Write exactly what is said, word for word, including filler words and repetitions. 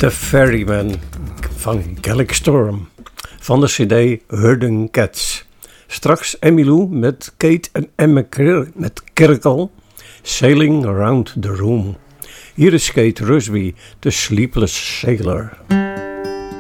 The Ferryman van Gaelic Storm van de cd Herding Cats. Straks Emmylou met Kate en Emma Kir- met Kirkle, Sailing Around the Room. Hier is Kate Rusby, The Sleepless Sailor.